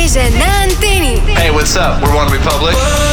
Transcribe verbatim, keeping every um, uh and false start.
blíže na Anteny. Hey, what's up? We're One Republic.